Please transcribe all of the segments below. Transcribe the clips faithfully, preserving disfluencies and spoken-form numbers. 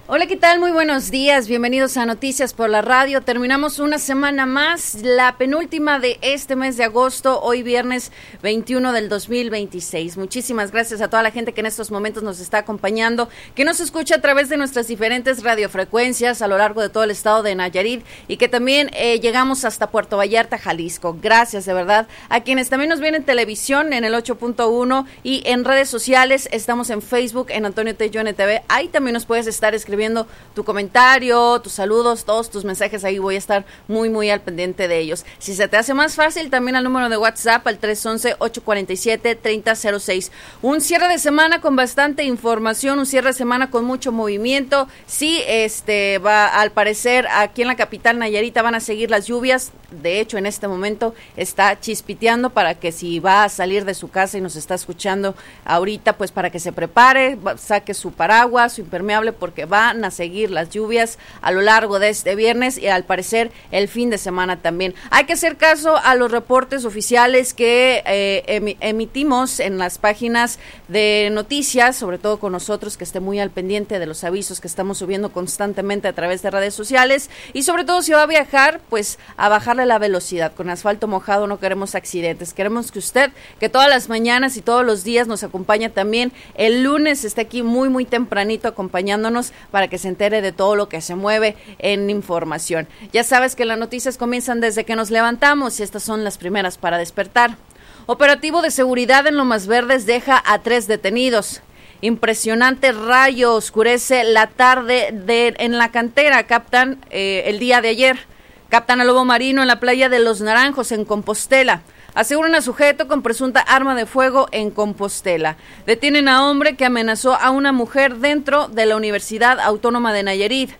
Hola, ¿qué tal? Muy buenos días, bienvenidos a Noticias por la Radio. Terminamos una semana más, la penúltima de este mes de agosto, hoy viernes veintiuno del dos mil veintiséis. Muchísimas gracias a toda la gente que en estos momentos nos está acompañando, que nos escucha a través de nuestras diferentes radiofrecuencias a lo largo de todo el estado de Nayarit y que también eh, llegamos hasta Puerto Vallarta, Jalisco. Gracias de verdad a quienes también nos ven en televisión en el ocho punto uno y en redes sociales. Estamos en Facebook, en Antonio Tello N T V. Ahí también nos puedes estar escribiendo tu comentario, tus saludos, todos tus mensajes. Ahí voy a estar muy, muy al pendiente de ellos. Si se te hace más fácil, también al número de WhatsApp, al tres once, ocho cuarenta y siete, treinta cero seis. Un cierre de semana con bastante información, un cierre de semana con mucho movimiento. Sí, este va, al parecer, aquí en la capital Nayarita van a seguir las lluvias. De hecho, en este momento está chispiteando para que si va a salir de su casa y nos está escuchando ahorita, pues para que se prepare, saque su paraguas, su impermeable, porque va a seguir las lluvias a lo largo de este viernes y al parecer el fin de semana también. Hay que hacer caso a los reportes oficiales que eh, em, emitimos en las páginas de noticias, sobre todo con nosotros, que esté muy al pendiente de los avisos que estamos subiendo constantemente a través de redes sociales y sobre todo si va a viajar, pues a bajarle la velocidad. Con asfalto mojado no queremos accidentes, queremos que usted, que todas las mañanas y todos los días nos acompaña también, el lunes esté aquí muy muy tempranito acompañándonos para que se entere de todo lo que se mueve en información. Ya sabes que las noticias comienzan desde que nos levantamos y estas son las primeras para despertar. Operativo de seguridad en Lomas Verdes deja a tres detenidos. Impresionante rayo oscurece la tarde de, en la cantera, captan eh, el día de ayer. Captan a lobo marino en la playa de Los Naranjos, en Compostela. Aseguran a sujeto con presunta arma de fuego en Compostela. Detienen a hombre que amenazó a una mujer dentro de la Universidad Autónoma de Nayarit.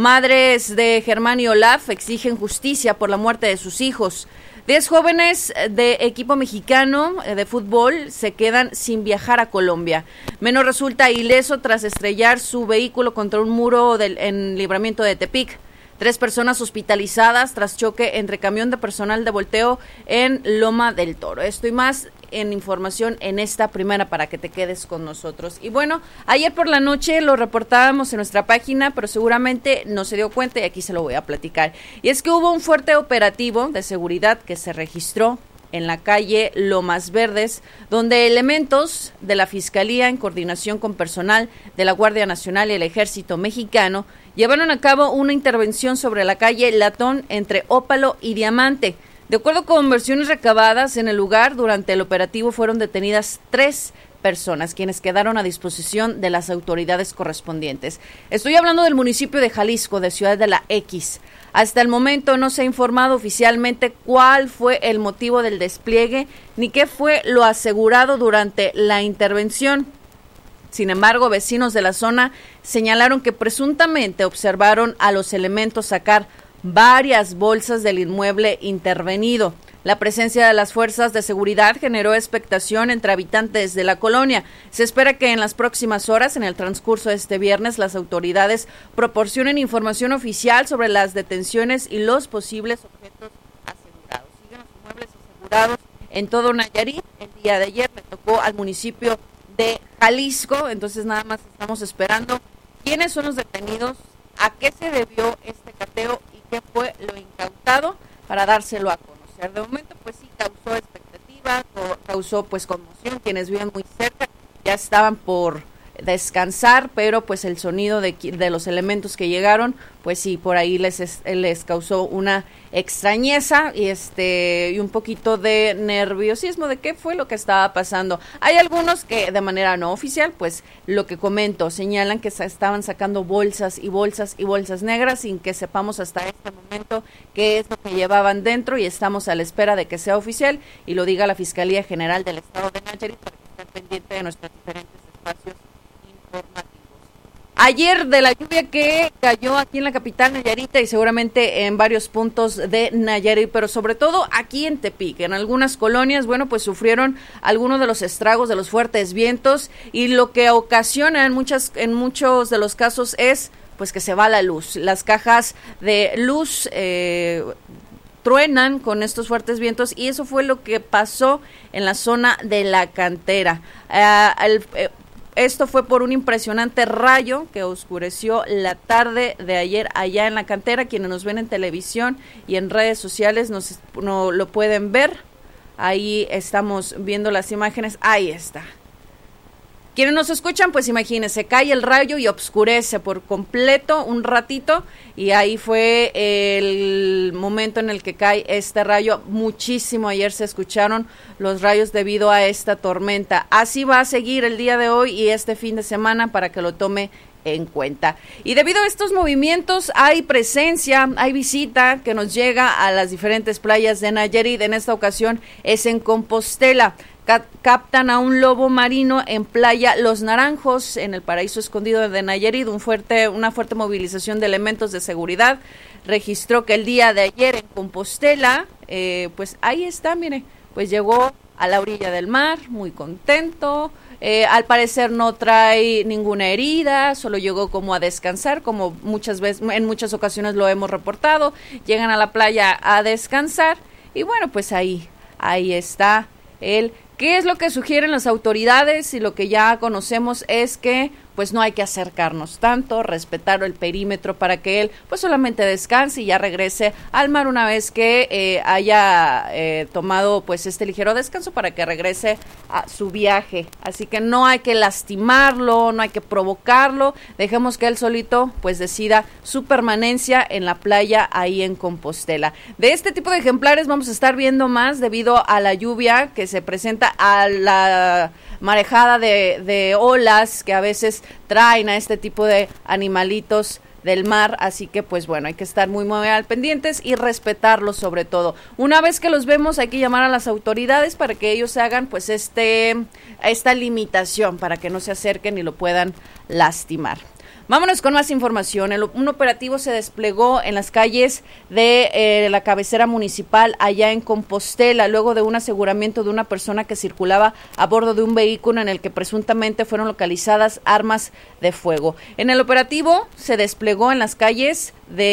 Madres de Germán y Olaf exigen justicia por la muerte de sus hijos. Diez jóvenes de equipo mexicano de fútbol se quedan sin viajar a Colombia. Meno resulta ileso tras estrellar su vehículo contra un muro del, en Libramiento de Tepic. Tres personas hospitalizadas tras choque entre camión de personal de volteo en Loma del Toro. Esto y más en información en esta primera para que te quedes con nosotros. Y bueno, ayer por la noche lo reportábamos en nuestra página, pero seguramente no se dio cuenta y aquí se lo voy a platicar. Y es que hubo un fuerte operativo de seguridad que se registró en la calle Lomas Verdes, donde elementos de la Fiscalía, en coordinación con personal de la Guardia Nacional y el Ejército Mexicano, llevaron a cabo una intervención sobre la calle Latón entre Ópalo y Diamante. De acuerdo con versiones recabadas en el lugar, durante el operativo fueron detenidas tres personas, quienes quedaron a disposición de las autoridades correspondientes. Estoy hablando del municipio de Jalisco, de Ciudad de la X. Hasta el momento no se ha informado oficialmente cuál fue el motivo del despliegue, ni qué fue lo asegurado durante la intervención. Sin embargo, vecinos de la zona señalaron que presuntamente observaron a los elementos sacar varias bolsas del inmueble intervenido. La presencia de las fuerzas de seguridad generó expectación entre habitantes de la colonia. Se espera que en las próximas horas, en el transcurso de este viernes, las autoridades proporcionen información oficial sobre las detenciones y los posibles objetos asegurados. Siguen los inmuebles asegurados en todo Nayarit. El día de ayer le tocó al municipio de Jalisco, entonces nada más estamos esperando quiénes son los detenidos, a qué se debió este cateo y qué fue lo incautado para dárselo a conocer. De momento, pues sí, causó expectativa, causó pues conmoción. Quienes viven muy cerca ya estaban por descansar, pero pues el sonido de, de los elementos que llegaron, pues sí, por ahí les, les causó una extrañeza y este y un poquito de nerviosismo de qué fue lo que estaba pasando. Hay algunos que de manera no oficial, pues lo que comento, señalan que se estaban sacando bolsas y bolsas y bolsas negras sin que sepamos hasta este momento qué es lo que llevaban dentro y estamos a la espera de que sea oficial y lo diga la Fiscalía General del Estado de Nayarit para que estén pendientes de nuestros diferentes espacios informativos. Ayer de la lluvia que cayó aquí en la capital Nayarita y seguramente en varios puntos de Nayarit, pero sobre todo aquí en Tepic, en algunas colonias, bueno, pues sufrieron algunos de los estragos de los fuertes vientos y lo que ocasiona en muchas, en muchos de los casos es pues que se va la luz. Las cajas de luz eh, truenan con estos fuertes vientos y eso fue lo que pasó en la zona de la cantera. Uh, el, eh, esto fue por un impresionante rayo que oscureció la tarde de ayer allá en la cantera. Quienes nos ven en televisión y en redes sociales nos no, lo pueden ver. Ahí estamos viendo las imágenes. Ahí está. Quienes nos escuchan, pues imagínense, cae el rayo y oscurece por completo un ratito, y ahí fue el momento en el que cae este rayo. Muchísimo ayer se escucharon los rayos debido a esta tormenta. Así va a seguir el día de hoy y este fin de semana para que lo tome en cuenta. Y debido a estos movimientos hay presencia, hay visita que nos llega a las diferentes playas de Nayarit. En esta ocasión es en Compostela. Captan a un lobo marino en playa Los Naranjos, en el paraíso escondido de Nayarit. Un fuerte, una fuerte movilización de elementos de seguridad registró que el día de ayer en Compostela, eh, pues ahí está, mire, pues llegó a la orilla del mar, muy contento. Eh, al parecer no trae ninguna herida, solo llegó como a descansar, como muchas veces, en muchas ocasiones lo hemos reportado. Llegan a la playa a descansar y bueno, pues ahí, ahí está él. ¿Qué es lo que sugieren las autoridades? Y lo que ya conocemos es que pues no hay que acercarnos tanto, respetar el perímetro para que él pues solamente descanse y ya regrese al mar una vez que eh, haya eh, tomado pues este ligero descanso para que regrese a su viaje. Así que no hay que lastimarlo, no hay que provocarlo, dejemos que él solito pues decida su permanencia en la playa ahí en Compostela. De este tipo de ejemplares vamos a estar viendo más debido a la lluvia que se presenta, a la marejada de, de olas que a veces traen a este tipo de animalitos del mar, así que pues bueno, hay que estar muy muy al pendientes y respetarlos sobre todo. Una vez que los vemos hay que llamar a las autoridades para que ellos hagan pues este esta limitación para que no se acerquen y lo puedan lastimar. Vámonos con más información. El, un operativo se desplegó en las calles de eh, la cabecera municipal allá en Compostela, luego de un aseguramiento de una persona que circulaba a bordo de un vehículo en el que presuntamente fueron localizadas armas de fuego. En el operativo se desplegó en las calles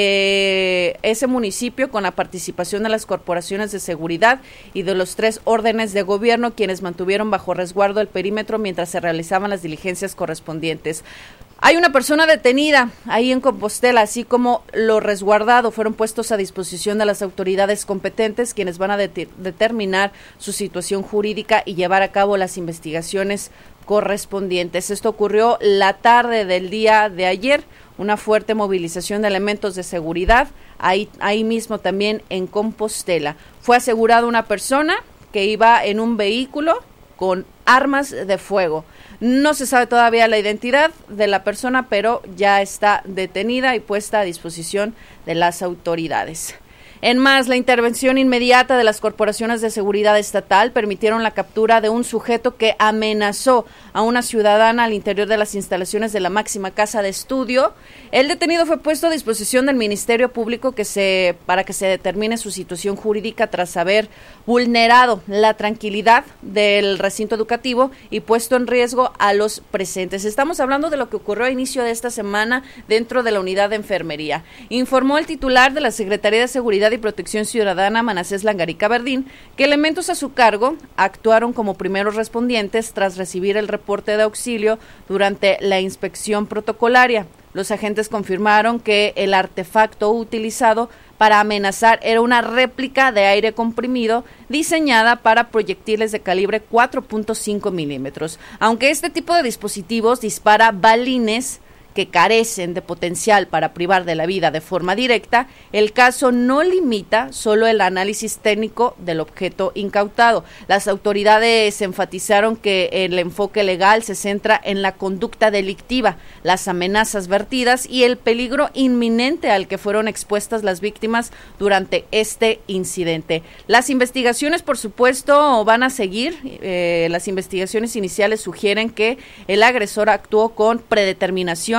de ese municipio con la participación de las corporaciones de seguridad y de los tres órdenes de gobierno, quienes mantuvieron bajo resguardo el perímetro mientras se realizaban las diligencias correspondientes. Hay una persona detenida ahí en Compostela, así como lo resguardado fueron puestos a disposición de las autoridades competentes, quienes van a det- determinar su situación jurídica y llevar a cabo las investigaciones correspondientes. Esto ocurrió la tarde del día de ayer, una fuerte movilización de elementos de seguridad ahí, ahí mismo también en Compostela. Fue asegurada una persona que iba en un vehículo con armas de fuego. No se sabe todavía la identidad de la persona, pero ya está detenida y puesta a disposición de las autoridades. En más, la intervención inmediata de las corporaciones de seguridad estatal permitieron la captura de un sujeto que amenazó a una ciudadana al interior de las instalaciones de la máxima casa de estudio. El detenido fue puesto a disposición del Ministerio Público que se, para que se determine su situación jurídica tras haber vulnerado la tranquilidad del recinto educativo y puesto en riesgo a los presentes. Estamos hablando de lo que ocurrió a inicio de esta semana dentro de la unidad de enfermería. Informó el titular de la Secretaría de Seguridad y Protección Ciudadana, Manasés Langarica Verdín, que elementos a su cargo actuaron como primeros respondientes tras recibir el reporte de auxilio durante la inspección protocolaria. Los agentes confirmaron que el artefacto utilizado para amenazar era una réplica de aire comprimido diseñada para proyectiles de calibre cuatro punto cinco milímetros. Aunque este tipo de dispositivos dispara balines que carecen de potencial para privar de la vida de forma directa, el caso no limita solo el análisis técnico del objeto incautado. Las autoridades enfatizaron que el enfoque legal se centra en la conducta delictiva, las amenazas vertidas y el peligro inminente al que fueron expuestas las víctimas durante este incidente. Las investigaciones, por supuesto, van a seguir. Eh, las investigaciones iniciales sugieren que el agresor actuó con predeterminación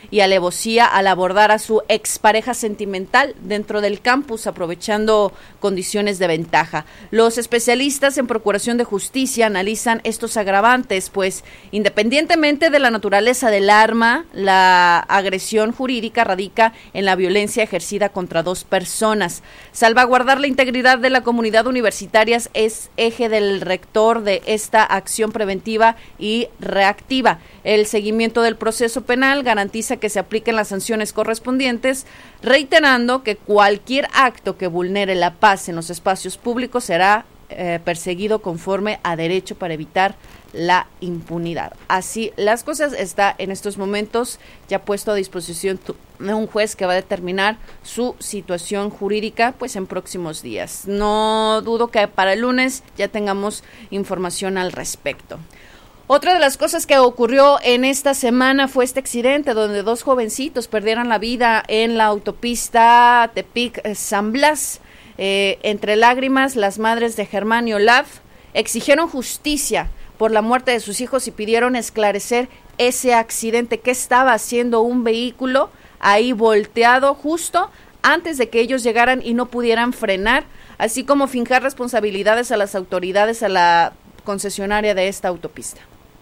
y alevosía al abordar a su expareja sentimental dentro del campus, aprovechando condiciones de ventaja. Los especialistas en procuración de justicia analizan estos agravantes, pues independientemente de la naturaleza del arma, la agresión jurídica radica en la violencia ejercida contra dos personas. Salvaguardar la integridad de la comunidad universitaria es eje del rector de esta acción preventiva y reactiva. El seguimiento del proceso penal garantiza que se apliquen las sanciones correspondientes, reiterando que cualquier acto que vulnere la paz en los espacios públicos será eh, perseguido conforme a derecho para evitar la impunidad. Así las cosas, está en estos momentos ya puesto a disposición de un juez que va a determinar su situación jurídica pues en próximos días. No dudo que para el lunes ya tengamos información al respecto. Otra de las cosas que ocurrió en esta semana fue este accidente donde dos jovencitos perdieron la vida en la autopista Tepic-San Blas. Eh, entre lágrimas, las madres de Germán y Olaf exigieron justicia por la muerte de sus hijos y pidieron esclarecer ese accidente. ¿Qué estaba haciendo un vehículo ahí volteado justo antes de que ellos llegaran y no pudieran frenar? Así como fincar responsabilidades a las autoridades, a la concesionaria de esta autopista.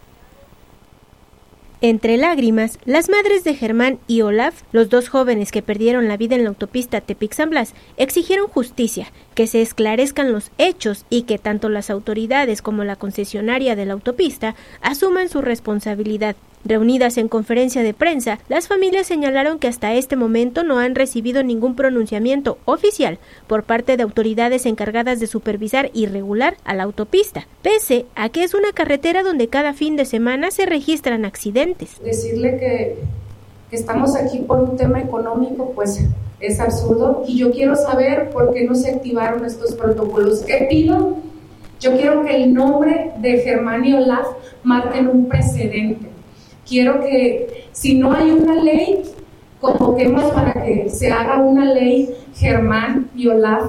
Entre lágrimas, las madres de Germán y Olaf, los dos jóvenes que perdieron la vida en la autopista Tepic-San Blas, exigieron justicia, que se esclarezcan los hechos y que tanto las autoridades como la concesionaria de la autopista asuman su responsabilidad. Reunidas en conferencia de prensa, las familias señalaron que hasta este momento no han recibido ningún pronunciamiento oficial por parte de autoridades encargadas de supervisar y regular a la autopista, pese a que es una carretera donde cada fin de semana se registran accidentes. Decirle que, que estamos aquí por un tema económico, pues es absurdo, y yo quiero saber por qué no se activaron estos protocolos. ¿Qué pido? Yo quiero que el nombre de Germán y Olaf marquen un precedente. Quiero que, si no hay una ley, convoquemos para que se haga una ley, Germán y Olaf,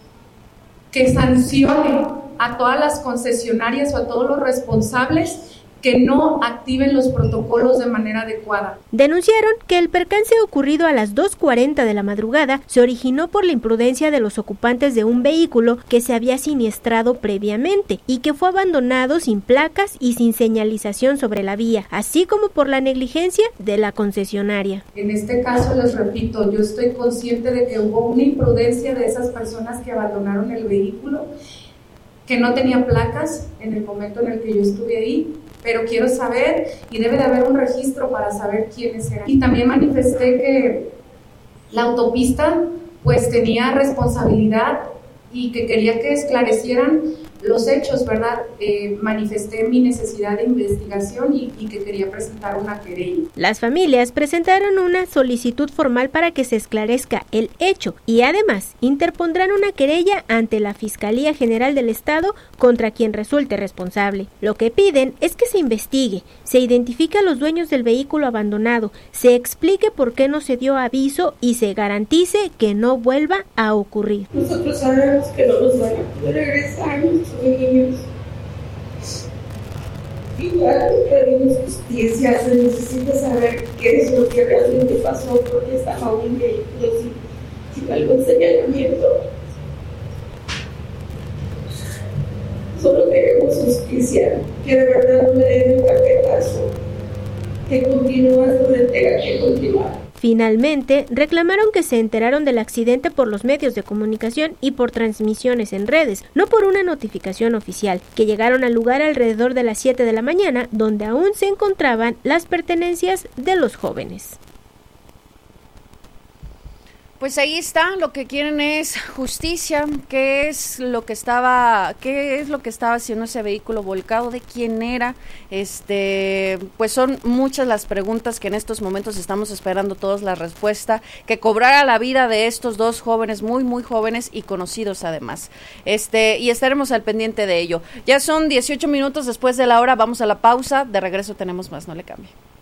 que sancione a todas las concesionarias o a todos los responsables que no activen los protocolos de manera adecuada. Denunciaron que el percance ocurrido a las dos cuarenta de la madrugada se originó por la imprudencia de los ocupantes de un vehículo que se había siniestrado previamente y que fue abandonado sin placas y sin señalización sobre la vía, así como por la negligencia de la concesionaria. En este caso, les repito, yo estoy consciente de que hubo una imprudencia de esas personas que abandonaron el vehículo, que no tenía placas en el momento en el que yo estuve ahí, pero quiero saber, y debe de haber un registro para saber quiénes eran. Y también manifesté que la autopista pues tenía responsabilidad y que quería que esclarecieran los hechos, ¿verdad? Eh, manifesté mi necesidad de investigación y, y que quería presentar una querella. Las familias presentaron una solicitud formal para que se esclarezca el hecho y además interpondrán una querella ante la Fiscalía General del Estado contra quien resulte responsable. Lo que piden es que se investigue, se identifique a los dueños del vehículo abandonado, se explique por qué no se dio aviso y se garantice que no vuelva a ocurrir. Nosotros sabemos que no nos van a poder regresar nuestros niños. Igual pedimos justicia, se necesita saber qué es lo que realmente pasó, porque estaba un vehículo sin, sin algún señalamiento. Solo queremos justicia, que de verdad no me den un carpetazo, que continúa donde tenga que continuar. Finalmente, reclamaron que se enteraron del accidente por los medios de comunicación y por transmisiones en redes, no por una notificación oficial, que llegaron al lugar alrededor de las siete de la mañana, donde aún se encontraban las pertenencias de los jóvenes. Pues ahí está, lo que quieren es justicia. ¿Qué es lo que estaba, qué es lo que estaba haciendo ese vehículo volcado? ¿De quién era? Este, pues son muchas las preguntas que en estos momentos estamos esperando todos la respuesta, que cobrara la vida de estos dos jóvenes, muy muy jóvenes y conocidos además. Este, y estaremos al pendiente de ello. Ya son dieciocho minutos después de la hora, vamos a la pausa, de regreso tenemos más, no le cambie.